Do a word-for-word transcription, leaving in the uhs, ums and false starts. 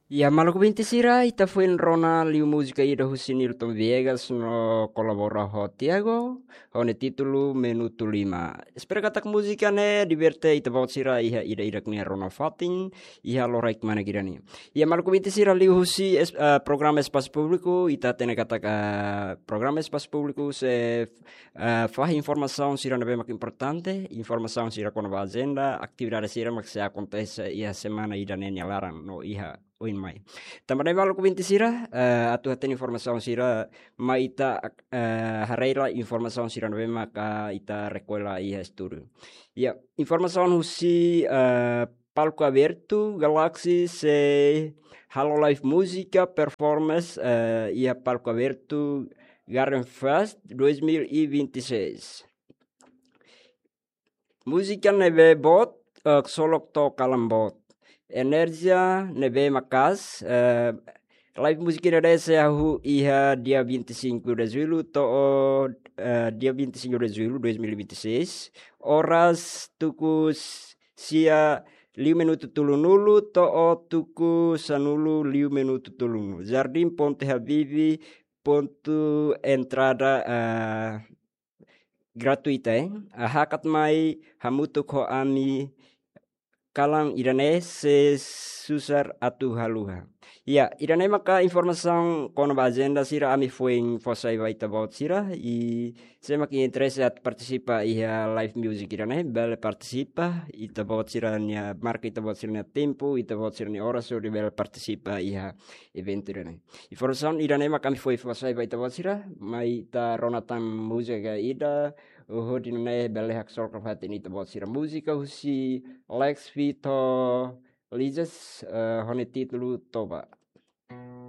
Ya Maluku Binti Sira ita foi rona liu música ida Husinilton Viegas no colabora ho Tiago hone título Minuto lima. Espero katak música ne diverte ita baut sira iha ida ida knia rona fatin iha loraik mana girani. Ya Maluku Binti Sira liu Husi es, uh, programa espaço público ita tene katak uh, programa espaço público se uh, faz informação sira nebe mak importante, informação sira kono ba agenda, atividade sira mak se acontece iha semana ida nenya larang no iha Uin mai. Também vale com vinte sira, uh, atu tem informação sira, mai ita uh, hareira informação sira no bema ka ita recuela e estúdio. E a informação husi uh, palco aberto, Galaxy se Halo Live Música Performance uh, e a palco aberto Garden Fest dois mil e vinte e seis. Música neve bot, uh, solok to kalambot. Energia neve makas uh, live musik Indonesia hu iha dia vinte e cinco de julho to uh, dia vinte e cinco de julho dois mil e vinte e seis horas tukus sia liu minuto tulunulu to o tuku sanulu liu minuto tulunulu Jardim Ponte Habibi ponto entrada uh, gratuita eh uh, hakat mai hamutu ko ami Kalang Irane se susar atu haluha. Ya, Irane maka informação kono ba agenda sira ami foi fosai vai about sira e se maki interesse at participa iha live music Irane bel participa ita about sira nia marca ita about sira nia tempo ita about sira nia hora so de bel participa iha evento Irane. Informação Irane maka ami foi fosai vai about sira mai ta ronatan música ida Uhud dinne belle hak sol krafati ni tabot sira música husi Lex Vito Lises uh, hone título Toba.